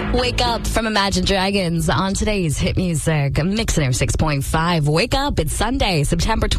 Wake Up from Imagine Dragons on today's hit music, Mix 6.5. Wake up, it's Sunday, September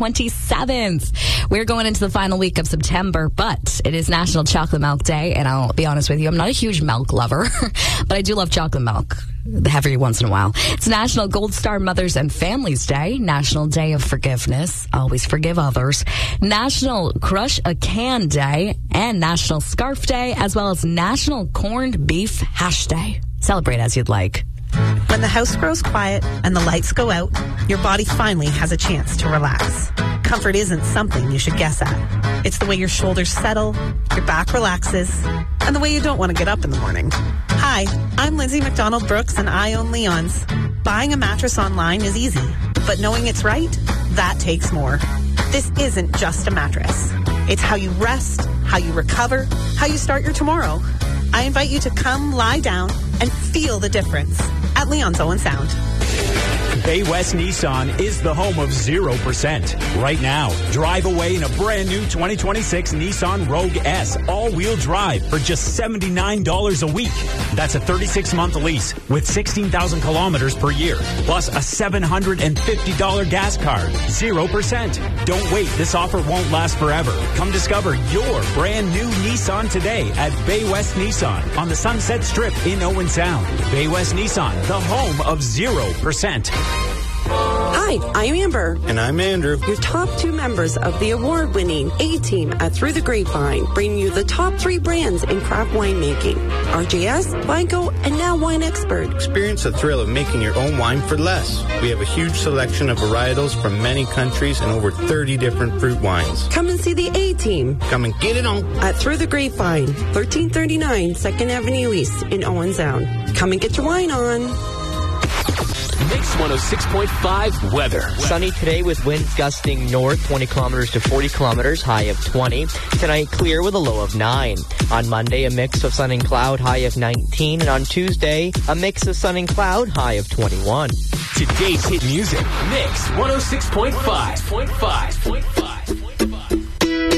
27th. We're going into the final week of September, but it is National Chocolate Milk Day, and I'll be honest with you, I'm not a huge milk lover, but I do love chocolate milk every once in a while. It's National Gold Star Mothers and Families Day, National Day of Forgiveness, always forgive others, National Crush a Can Day, and National Scarf Day, as well as National Corned Beef Hash Day. Celebrate as you'd like. When the house grows quiet and the lights go out, your body finally has a chance to relax. Comfort isn't something you should guess at. It's the way your shoulders settle, your back relaxes, and the way you don't want to get up in the morning. Hi, I'm Lindsay McDonald-Brooks, and I own Leon's. Buying a mattress online is easy, but knowing it's right, that takes more. This isn't just a mattress. It's how you rest, how you recover, how you start your tomorrow. I invite you to come lie down and feel the difference at Leon's Owen Sound. Bay West Nissan is the home of 0%. Right now, drive away in a brand new 2026 Nissan Rogue S all-wheel drive for just $79 a week. That's a 36-month lease with 16,000 kilometers per year, plus a $750 gas card. 0%. Don't wait. This offer won't last forever. Come discover your brand new Nissan today at Bay West Nissan on the Sunset Strip in Owen Sound. Bay West Nissan, the home of 0%. Hi, I'm Amber. And I'm Andrew. Your top two members of the award-winning A-Team at Through the Grapevine bring you the top 3 brands in craft winemaking. RJS, Vigo, and now Wine Expert. Experience the thrill of making your own wine for less. We have a huge selection of varietals from many countries and over 30 different fruit wines. Come and see the A-Team. Come and get it on. At Through the Grapevine, 1339 2nd Avenue East in Owen Sound. Come and get your wine on. Mix 106.5 weather. Sunny today with winds gusting north 20 kilometers to 40 kilometers, high of 20. Tonight clear with a low of 9. On Monday, a mix of sun and cloud, high of 19. And on Tuesday, a mix of sun and cloud, high of 21. Today's hit music, Mix 106.5.